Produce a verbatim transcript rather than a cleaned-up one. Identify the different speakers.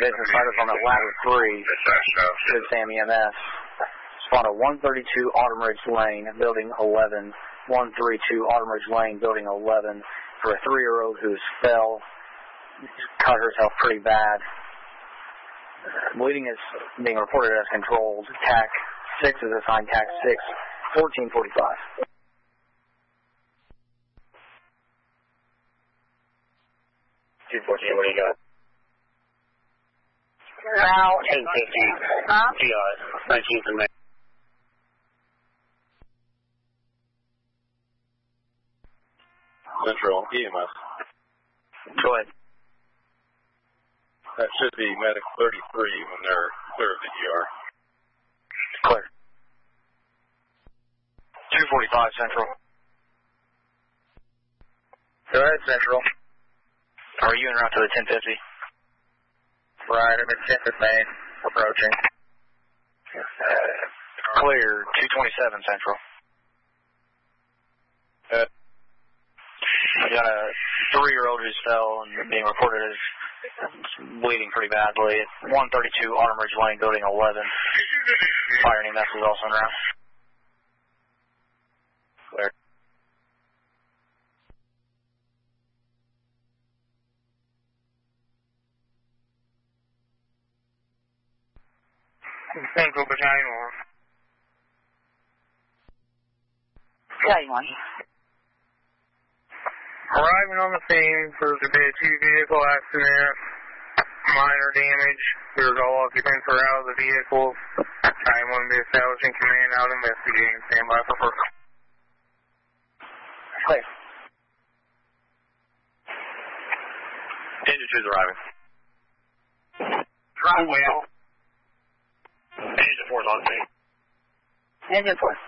Speaker 1: business fighters on that ladder three. Good Sam E M S. Spot a one thirty-two Autumn Ridge Lane, Building eleven. one thirty-two Autumn Ridge Lane, Building eleven, for a three-year-old who's fell, cut herself pretty bad. Bleeding is being reported as controlled. C A C six is assigned C A C six, fourteen forty-five.
Speaker 2: two fourteen, what do you got?
Speaker 3: Route
Speaker 2: eight fifteen.
Speaker 3: Huh?
Speaker 2: G I, nineteenth of May.
Speaker 4: Central E M S.
Speaker 1: Go ahead.
Speaker 4: That should be medic thirty-three when they're clear of the E R.
Speaker 1: Clear. two forty-five Central.
Speaker 2: Go ahead, Central.
Speaker 1: Are you en route to the ten fifty?
Speaker 2: Right, I'm at tenth of May, approaching.
Speaker 1: Uh, clear, two twenty-seven Central.
Speaker 4: Uh,
Speaker 1: I got a three-year-old who's fell and being reported as bleeding pretty badly at one thirty-two Autumn Ridge Lane, Building eleven. Fire E M S is also en route. Clear.
Speaker 2: Central Battalion one.
Speaker 3: Battalion one.
Speaker 2: Arriving on the scene, proved to be a two-vehicle accident. Minor damage. There's all occupants are out of the vehicle. Battalion one be establishing command out investigating. Stand by for further.
Speaker 1: Clear.
Speaker 4: Engine two's arriving.
Speaker 3: Wrong wheel.
Speaker 4: Engine four's on scene.
Speaker 3: Engine four.